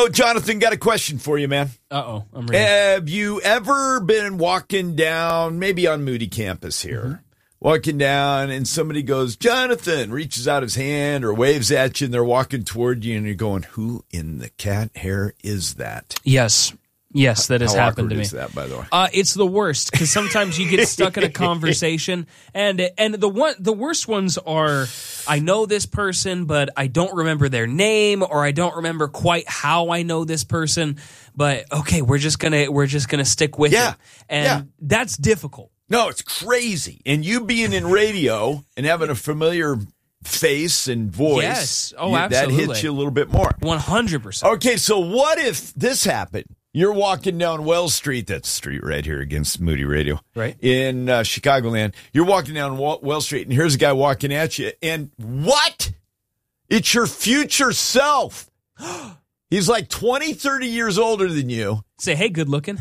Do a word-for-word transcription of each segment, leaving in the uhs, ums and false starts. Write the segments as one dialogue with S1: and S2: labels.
S1: So, Jonathan, got a question for you, man.
S2: Uh-oh, I'm ready.
S1: Have you ever been walking down, maybe on Moody campus here, mm-hmm. walking down, and somebody goes, Jonathan, reaches out his hand or waves at you, and they're walking toward you, and you're going, who in the cat hair is that?
S2: Yes. Yes, that has
S1: How
S2: happened to me.
S1: Is that, by the way?
S2: Uh, it's the worst because sometimes you get stuck in a conversation, and and the one the worst ones are I know this person, but I don't remember their name, or I don't remember quite how I know this person. But okay, we're just gonna we're just gonna stick with
S1: yeah.
S2: it, and
S1: yeah.
S2: that's difficult.
S1: No, it's crazy, and you being in radio and having a familiar face and voice,
S2: yes, oh,
S1: you,
S2: absolutely,
S1: that hits you a little bit more.
S2: One hundred percent.
S1: Okay, so what if this happened? You're walking down Wells Street, that's the street right here against Moody Radio,
S2: right
S1: in uh, Chicagoland. You're walking down Wells Street, and here's a guy walking at you, and what? It's your future self. He's like twenty, thirty years older than you.
S2: Say, hey, good looking.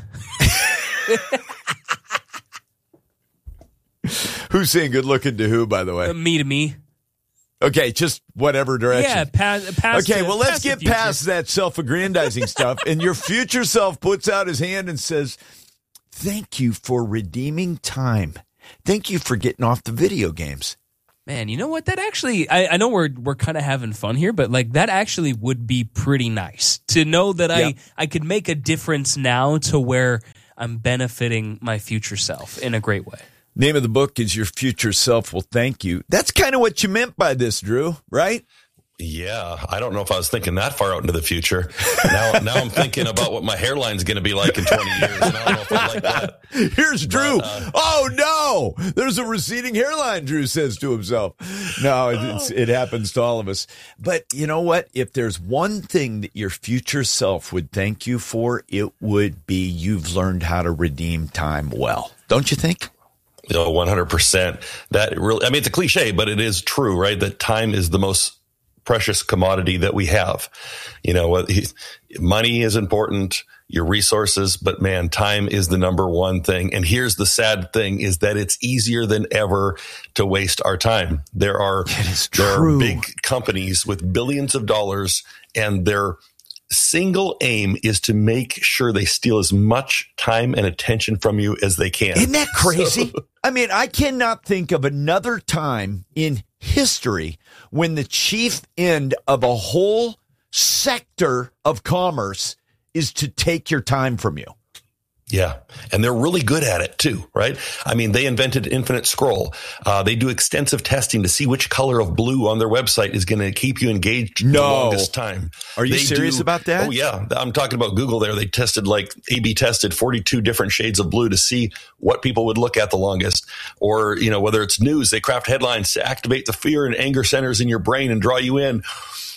S1: Who's saying good looking to who, by the way?
S2: Uh, me to me.
S1: Okay, just whatever direction.
S2: Yeah, pass. pass
S1: okay,
S2: the,
S1: well, let's
S2: pass
S1: get past that self-aggrandizing stuff. And your future self puts out his hand and says, thank you for redeeming time. Thank you for getting off the video games.
S2: Man, you know what? That actually, I, I know we're we're kind of having fun here, but like that actually would be pretty nice to know that
S1: yeah.
S2: I, I could make a difference now to where I'm benefiting my future self in a great way.
S1: Name of the book is Your Future Self Will Thank You. That's kind of what you meant by this, Drew, right?
S3: Yeah, I don't know if I was thinking that far out into the future. Now, now I'm thinking about what my hairline's going to be like in twenty years, and I don't know if I like that.
S1: Here's Drew.
S3: But, uh,
S1: oh, no, there's a receding hairline, Drew says to himself. No, it, it's, it happens to all of us. But you know what? If there's one thing that your future self would thank you for, it would be you've learned how to redeem time well. Don't you think?
S3: Oh, one hundred percent. That really, I mean, it's a cliche, but it is true, right? That time is the most precious commodity that we have. You know, money is important, your resources, but man, time is the number one thing. And here's the sad thing is that it's easier than ever to waste our time. There are, there are big companies with billions of dollars, and their single aim is to make sure they steal as much time and attention from you as they can.
S1: Isn't that crazy? So, I mean, I cannot think of another time in history when the chief end of a whole sector of commerce is to take your time from you.
S3: Yeah. And they're really good at it too, right? I mean, they invented Infinite Scroll. Uh, they do extensive testing to see which color of blue on their website is going to keep you engaged
S1: no.
S3: the longest time.
S1: Are you
S3: they
S1: serious
S3: do,
S1: about that?
S3: Oh yeah. I'm talking about Google there. They tested like A B tested forty-two different shades of blue to see what people would look at the longest. Or, you know, whether it's news, they craft headlines to activate the fear and anger centers in your brain and draw you in.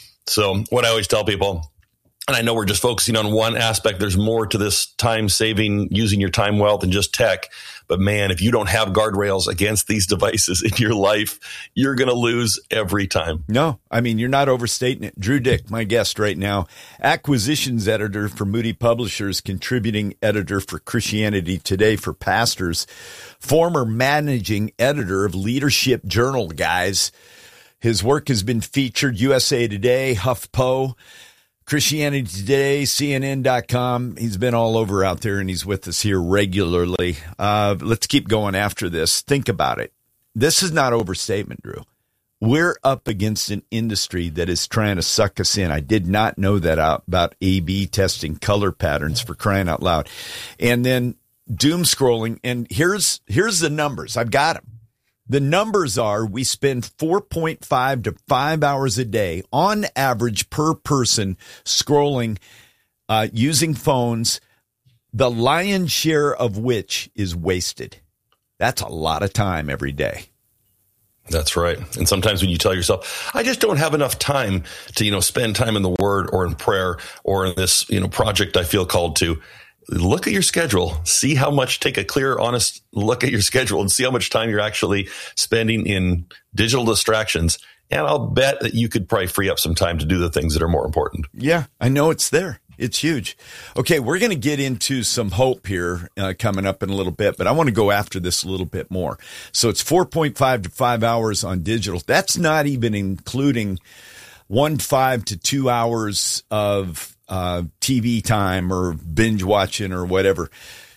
S3: So what I always tell people, and I know we're just focusing on one aspect. There's more to this time saving, using your time well than just tech. But man, if you don't have guardrails against these devices in your life, you're going to lose every time.
S1: No, I mean, you're not overstating it. Drew Dick, my guest right now, acquisitions editor for Moody Publishers, contributing editor for Christianity Today for pastors, former managing editor of Leadership Journal, guys. His work has been featured U S A Today, HuffPo, Christianity Today, C N N dot com. He's been all over out there, and he's with us here regularly. Uh, let's keep going after this. Think about it. This is not overstatement, Drew. We're up against an industry that is trying to suck us in. I did not know that about A B testing color patterns, for crying out loud. And then doom scrolling. And here's here's the numbers. I've got them. The numbers are we spend four point five to five hours a day on average per person scrolling, uh, using phones, the lion's share of which is wasted. That's a lot of time every day.
S3: That's right. And sometimes when you tell yourself, I just don't have enough time to, you know, spend time in the Word or in prayer or in this, you know, project I feel called to, look at your schedule, see how much, take a clear, honest look at your schedule and see how much time you're actually spending in digital distractions. And I'll bet that you could probably free up some time to do the things that are more important.
S1: Yeah, I know it's there. It's huge. Okay, we're going to get into some hope here uh, coming up in a little bit, but I want to go after this a little bit more. So it's four point five to five hours on digital. That's not even including one, five to two hours of uh, T V time or binge watching or whatever.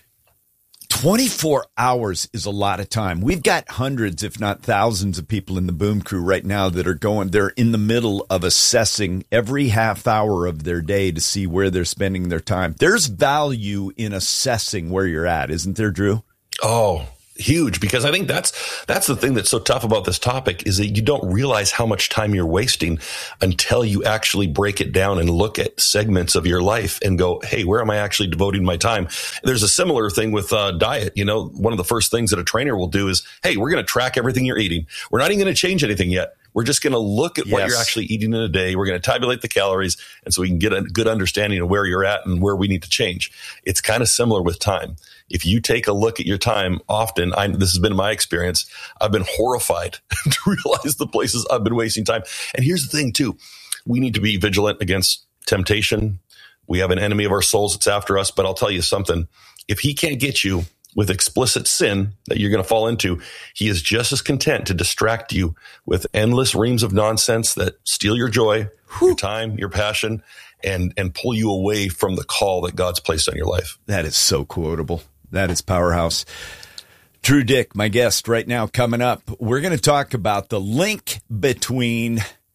S1: twenty-four hours is a lot of time. We've got hundreds, if not thousands of people in the Boom Crew right now that are going, they're in the middle of assessing every half hour of their day to see where they're spending their time. There's value in assessing where you're at, isn't there, Drew?
S3: Oh, huge, because I think that's that's the thing that's so tough about this topic is that you don't realize how much time you're wasting until you actually break it down and look at segments of your life and go, hey, where am I actually devoting my time? There's a similar thing with uh, diet. You know, one of the first things that a trainer will do is, hey, we're going to track everything you're eating. We're not even going to change anything yet. We're just going to look at yes. what you're actually eating in a day. We're going to tabulate the calories, and so we can get a good understanding of where you're at and where we need to change. It's kind of similar with time. If you take a look at your time often, I, this has been my experience, I've been horrified to realize the places I've been wasting time. And here's the thing, too. We need to be vigilant against temptation. We have an enemy of our souls that's after us, but I'll tell you something. If he can't get you with explicit sin that you're going to fall into, he is just as content to distract you with endless reams of nonsense that steal your joy, Whew. your time, your passion, and and pull you away from the call that God's placed on your life.
S1: That is so quotable. That is powerhouse. Drew Dick, my guest right now, coming up. We're going to talk about the link between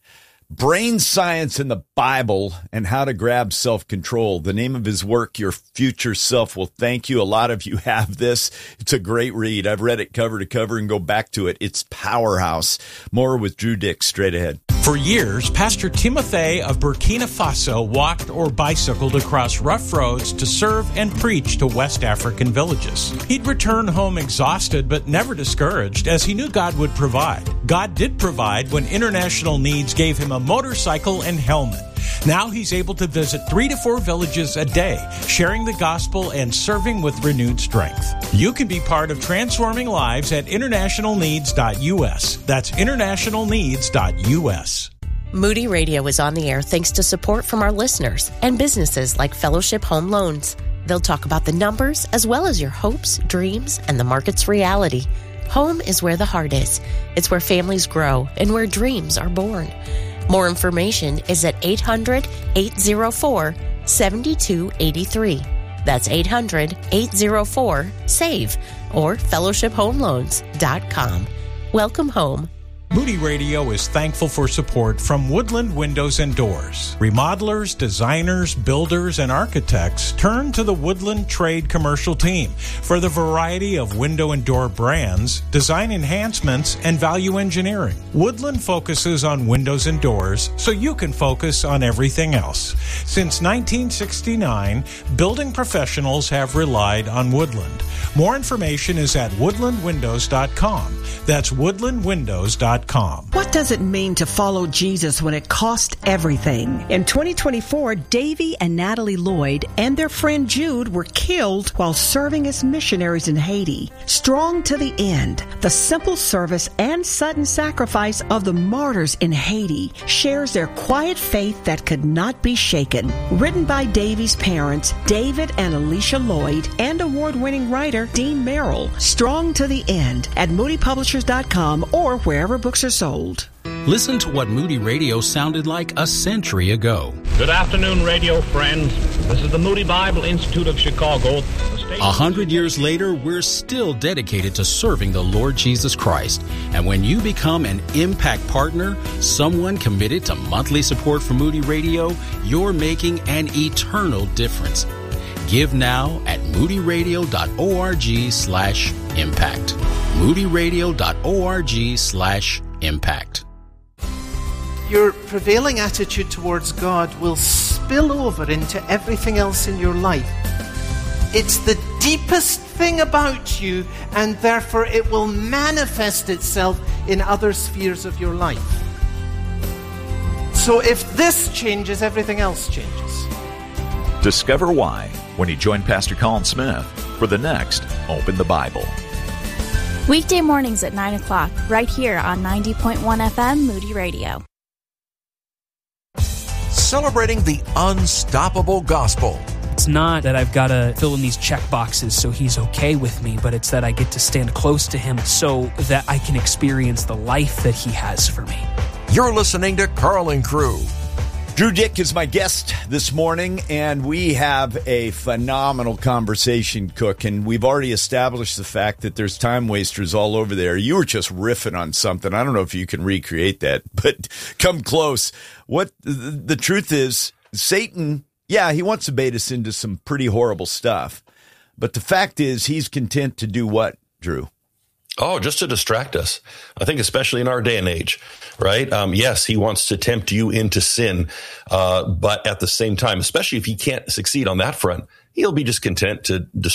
S1: brain science and the Bible and how to grab self-control. The name of his work, Your Future Self Will Thank You. A lot of you have this. It's a great read. I've read it cover to cover and go back to it. It's powerhouse. More with Drew Dick straight ahead.
S4: For years, Pastor Timothy of Burkina Faso walked or bicycled across rough roads to serve and preach to West African villages. He'd return home exhausted but never discouraged, as he knew God would provide. God did provide when international needs gave him a motorcycle and helmet. Now he's able to visit three to four villages a day, sharing the gospel and serving with renewed strength. You can be part of transforming lives at international needs dot U S. That's international needs dot U S.
S5: Moody Radio is on the air thanks to support from our listeners and businesses like Fellowship Home Loans. They'll talk about the numbers as well as your hopes, dreams, and the market's reality. Home is where the heart is. It's where families grow and where dreams are born. More information is at eight hundred, eight oh four, seven two eight three. That's eight hundred, eight oh four, S A V E or fellowship home loans dot com. Welcome home.
S4: Moody Radio is thankful for support from Woodland Windows and Doors. Remodelers, designers, builders, and architects turn to the Woodland Trade Commercial Team for the variety of window and door brands, design enhancements, and value engineering. Woodland focuses on windows and doors so you can focus on everything else. Since nineteen sixty-nine, building professionals have relied on Woodland. More information is at woodland windows dot com. That's woodland windows dot com.
S6: What does it mean to follow Jesus when it costs everything? In twenty twenty-four, Davy and Natalie Lloyd and their friend Jude were killed while serving as missionaries in Haiti. Strong to the end, the simple service and sudden sacrifice of the martyrs in Haiti shares their quiet faith that could not be shaken. Written by Davy's parents, David and Alicia Lloyd, and award-winning writer Dean Merrill. Strong to the end at moody publishers dot com or wherever books are sold.
S7: Listen to what Moody Radio sounded like a century ago.
S8: Good afternoon, radio friends. This is the Moody Bible Institute of Chicago.
S7: A hundred years later, we're still dedicated to serving the Lord Jesus Christ. And when you become an Impact Partner, someone committed to monthly support for Moody Radio, you're making an eternal difference. Give now at moody radio dot org slash impact. moody radio dot org slash impact.
S9: Your prevailing attitude towards God will spill over into everything else in your life. It's the deepest thing about you, and therefore it will manifest itself in other spheres of your life. So if this changes, everything else changes.
S10: Discover why when you join Pastor Colin Smith for the next Open the Bible.
S11: Weekday mornings at nine o'clock, right here on ninety point one F M Moody Radio.
S12: Celebrating the unstoppable gospel.
S2: It's not that I've got to fill in these check boxes so he's okay with me, but it's that I get to stand close to him so that I can experience the life that he has for me.
S12: You're listening to Carl and Crew.
S1: Drew Dick is my guest this morning, and we have a phenomenal conversation cooking. We've already established the fact that there's time wasters all over there. You were just riffing on something. I don't know if you can recreate that, but come close. What the truth is, Satan, yeah, he wants to bait us into some pretty horrible stuff. But the fact is, he's content to do what, Drew?
S3: Oh, just to distract us. I think especially in our day and age, right? Um, yes, he wants to tempt you into sin. Uh, but at the same time, especially if he can't succeed on that front, he'll be just content to distract